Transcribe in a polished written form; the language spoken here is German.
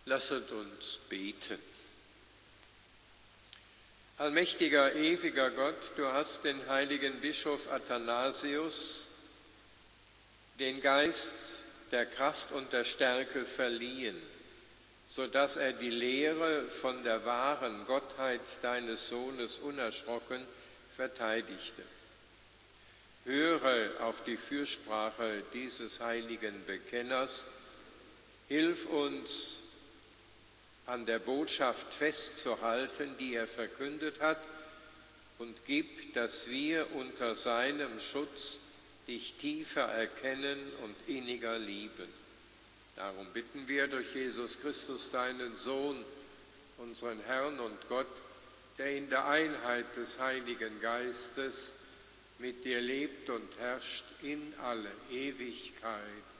Lasset uns beten. Allmächtiger, ewiger Gott, du hast den heiligen Bischof Athanasius den Geist der Kraft und der Stärke verliehen, sodass er die Lehre von der wahren Gottheit deines Sohnes unerschrocken verteidigte. Höre auf die Fürsprache dieses heiligen Bekenners, hilf uns, an der Botschaft festzuhalten, die er verkündet hat, und gib, dass wir unter seinem Schutz dich tiefer erkennen und inniger lieben. Darum bitten wir durch Jesus Christus, deinen Sohn, unseren Herrn und Gott, der in der Einheit des Heiligen Geistes mit dir lebt und herrscht in alle Ewigkeit.